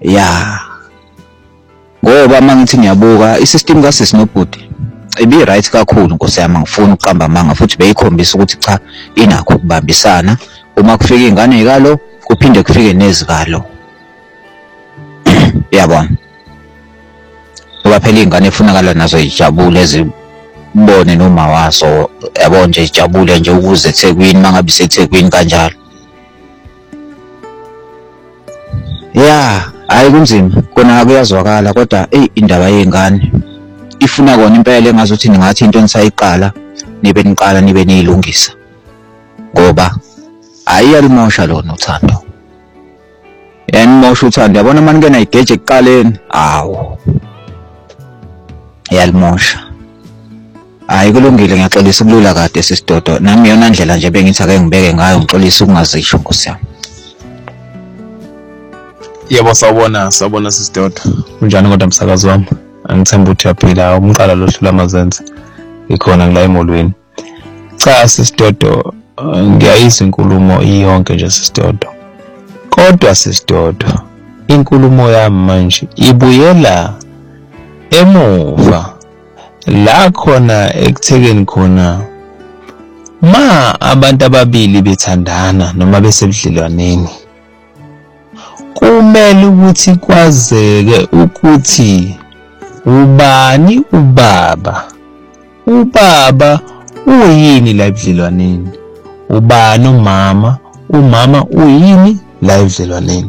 ya ngoba mangithi ngiyabuka isystem kaSisi Nobhuti ibi right kakhulu Nkosi yami ngifuna ukuqamba amanga futhi beyikhombisa ukuthi cha inakho ukubambisana uma kufika ingane ekalo kuphinde kufike nezikalo yabona ngoba phela ingane efunakala nazo ijabule ezibone noma waso yabona nje ijabule nje ukuze eThekwini mangabe iseThekwini kanjalo ya hayi kunzima kona kuyazwakala kodwa indaba yezingane ifuna kona impela engazuthi ningathi into enisayiqala nibe niyilungisa ngoba ayiyalimosha lona uthando yanimosha uthando yabona manje kena igeje ekuqaleni awu yalimosha hayi kulungile ngiyaxolisa kulula kade sisidodo nami yona ndlela nje bengithi ake ngibeke ngayo ngixolisa ukungazisho Nkosi yami. Yebo sawubona sisidodo kunjani kodwa msakazi wami angithemba ukuthi uyaphila umqala lohlula amazenze ikhona ngila emolweni cha sisidodo ngiyayizwa inkulumo iyonke nje sisidodo kodwa sisidodo inkulumo yami manje ibuyela emuva la khona ekuthekeni khona ma abantu ababili bethandana noma besebudlelwaneni kumele ukuthi kwazeke ukuthi ubani ubaba uyini la ebudlelwaneni ubani umama uyini la ebudlelwaneni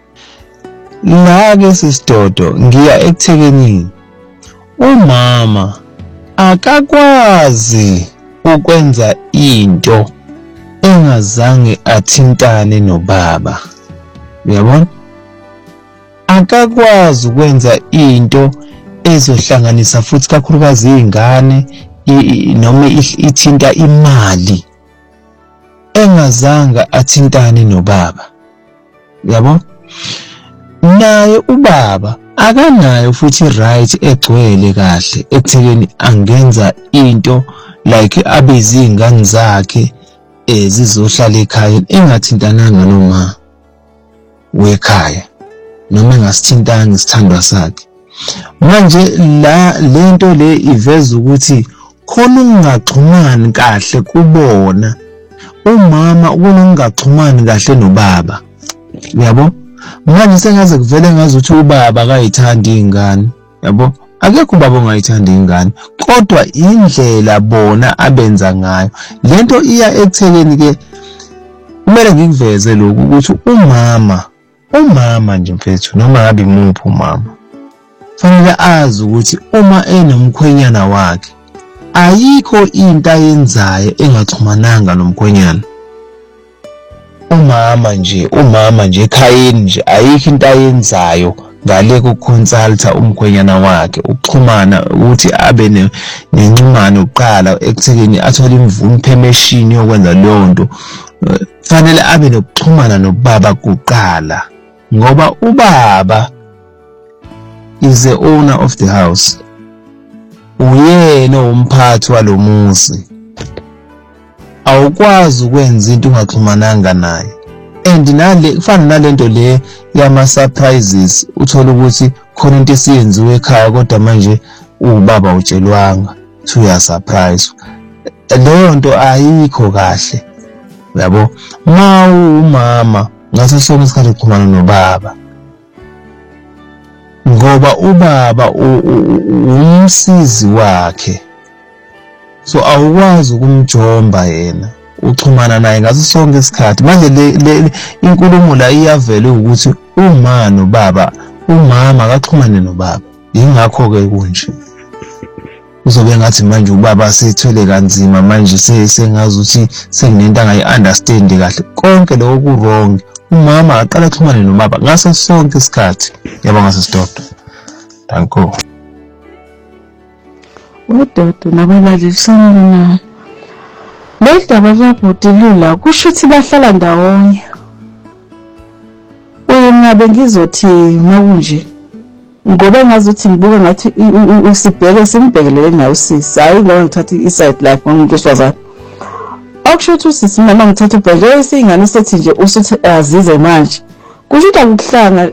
la ke sisidodo ngiya ekuthekeni umama akakwazi ukwenza into engazange athintane nobaba uyabona akakwazi ukwenza into ezohlanganisa futhi kakhulukazi izingane noma ithinta imali engazange athintane nobaba uyabona naye ubaba akanayo futhi right egcwele kahle ekuthekeni angenza into like abize izingane zakhe zizohlala ekhaya engathintananga noma wekhaya noma engasithintanga isithandwa sakhe manje lento le iveza ukuthi khona ungaxhumani kahle kubona umama ukungaxhumani kahle nobaba yabo manje sengaze kuvele ngazi ukuthi ubaba akayithandi izingane yabo akekho ubaba ongayithandi izingane kodwa indlela bona abenza ngayo lento iya ekuthekeni ke kumele ngikuveze lokhu ukuthi umama nje mfethu noma ngabe imuphi umama fanele azi ukuthi uma enomkhwenyana wakhe ayikho into ayenzayo engaxhumananga nomkhwenyana umama nje ekhayeni nje ayikho into ayenzayo ngale kuconsulta umkhwenyana wakhe ukuxhumana ukuthi abe nenxumano uqala ekuthekeni athole imvume permission yokwenza leyo nto fanele abe nokuxhumana nobaba kuqala ngoba ubaba is the owner of the house uyena umphathi walomuzi awukwazi ukwenza into ungaxhumananga naye and kufana nalento le yama surprises uthola ukuthi khona into esiyenziwe ekhaya kodwa manje ubaba utshelwanga uya surprise leyo nto ayikho kahle yabo umama ngaso sonke isikhathi uxhumana nobaba ngoba ubaba umsizi wakhe so awukwazi ukumjomba yena uxhumana naye ngaso sonke isikhathi manje le inkulumo la iyavela ukuthi uma nobaba umama akaxhumane nobaba ingakho ke kunje uzobe ngathi manje ubaba sethwele kanzima manje sengazi ukuthi sekunento angayi-understand kahle konke lokho ku-wrong umama aqala axhumane nobaba ngaso sonke isikhathi yaba ngasesidodo danko udodo nabalalisana le daba labhodi lula kusho ukuthi bahlala ndawonye ngabe ngizothi makunje ngoba ngazuthi ngibuka ngathi usibheke simbhekelele nayo usisi hayi ngoba ngithatha i-side life ngomntosazana okusho ukuthi usisi mama ngithatha ubheke isingane sethi nje usuthi azize manje kusho ukuthi akuhlanga